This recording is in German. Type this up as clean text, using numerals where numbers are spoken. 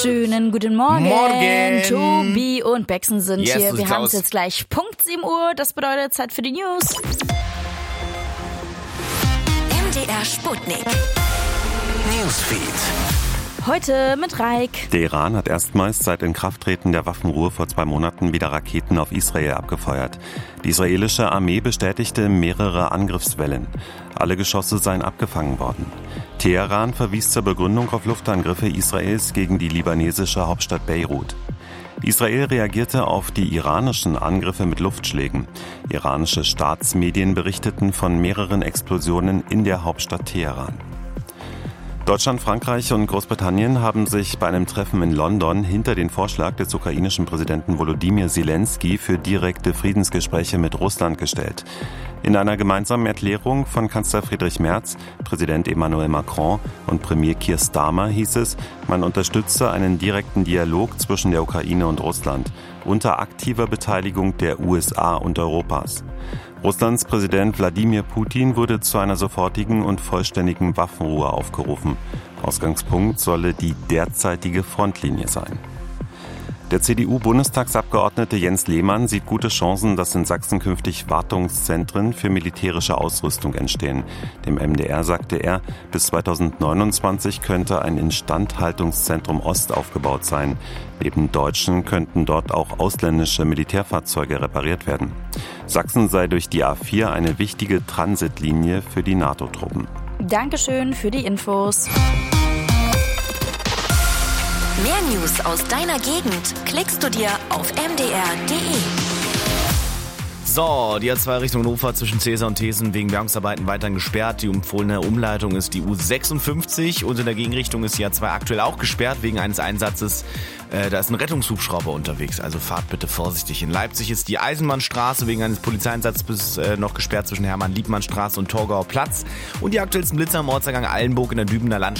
Schönen guten Morgen. Morgen. Tobi und Bexen sind Yes, hier. so Wir sieht's haben es aus. jetzt gleich Punkt 7 Uhr. Das bedeutet Zeit für die News. MDR Sputnik. Newsfeed. Heute mit Raik. Der Iran hat erstmals seit Inkrafttreten der Waffenruhe vor 2 Monaten wieder Raketen auf Israel abgefeuert. Die israelische Armee bestätigte mehrere Angriffswellen. Alle Geschosse seien abgefangen worden. Teheran verwies zur Begründung auf Luftangriffe Israels gegen die libanesische Hauptstadt Beirut. Israel reagierte auf die iranischen Angriffe mit Luftschlägen. Iranische Staatsmedien berichteten von mehreren Explosionen in der Hauptstadt Teheran. Deutschland, Frankreich und Großbritannien haben sich bei einem Treffen in London hinter den Vorschlag des ukrainischen Präsidenten Volodymyr Zelensky für direkte Friedensgespräche mit Russland gestellt. In einer gemeinsamen Erklärung von Kanzler Friedrich Merz, Präsident Emmanuel Macron und Premier Keir Starmer hieß es, man unterstütze einen direkten Dialog zwischen der Ukraine und Russland unter aktiver Beteiligung der USA und Europas. Russlands Präsident Wladimir Putin wurde zu einer sofortigen und vollständigen Waffenruhe aufgerufen. Ausgangspunkt solle die derzeitige Frontlinie sein. Der CDU-Bundestagsabgeordnete Jens Lehmann sieht gute Chancen, dass in Sachsen künftig Wartungszentren für militärische Ausrüstung entstehen. Dem MDR sagte er, bis 2029 könnte ein Instandhaltungszentrum Ost aufgebaut sein. Neben deutschen könnten dort auch ausländische Militärfahrzeuge repariert werden. Sachsen sei durch die A4 eine wichtige Transitlinie für die NATO-Truppen. Dankeschön für die Infos. Mehr News aus deiner Gegend klickst du dir auf mdr.de. So, die A2 Richtung Hannover zwischen Cäsar und Thesen wegen Bergungsarbeiten weiterhin gesperrt. Die empfohlene Umleitung ist die U56 und in der Gegenrichtung ist die A2 aktuell auch gesperrt wegen eines Einsatzes. Da ist ein Rettungshubschrauber unterwegs, also fahrt bitte vorsichtig. In Leipzig ist die Eisenbahnstraße wegen eines Polizeieinsatzes noch gesperrt zwischen Hermann-Liebmann-Straße und Torgauer Platz. Und die aktuellsten Blitzer am Ortseingang Allenburg in der Dübener Landstraße